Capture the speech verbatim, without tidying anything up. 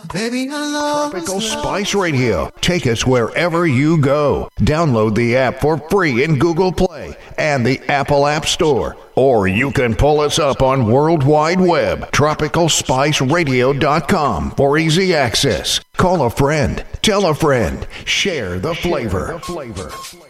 Baby, I love Tropical Spice Radio. Take us wherever you go. Download the app for free in Google Play and the Apple App Store. Or you can pull us up on World Wide Web, tropical spice radio dot com for easy access. Call a friend, tell a friend, share the flavor. Share the flavor.